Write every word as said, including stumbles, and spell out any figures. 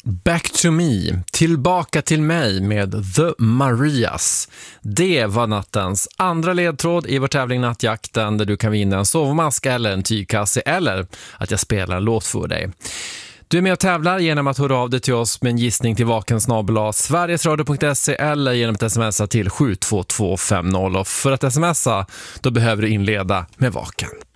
Back to me, tillbaka till mig med The Marias. Det var nattens andra ledtråd i vår tävling Nattjakten, där du kan vinna en sovmask eller en tygkasse eller att jag spelar en låt för dig. Du är med och tävlar genom att höra av dig till oss med en gissning till vaken snabel-a sverigesradio punkt se eller genom att smsa till sju två två fem noll. Och för att smsa, då behöver du inleda med vaken.